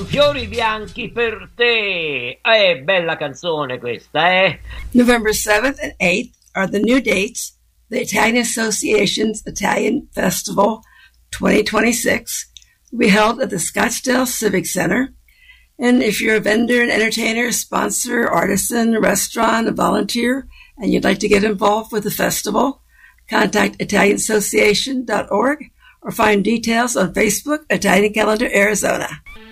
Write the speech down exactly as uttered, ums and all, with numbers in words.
Fiori bianchi per te. Eh, bella canzone questa, eh? November seventh and eighth are the new dates. The Italian Association's Italian Festival twenty twenty-six will be held at the Scottsdale Civic Center. And if you're a vendor, an entertainer, sponsor, artisan, restaurant, a volunteer, and you'd like to get involved with the festival, contact Italian Association dot org or find details on Facebook, Italian Calendar Arizona.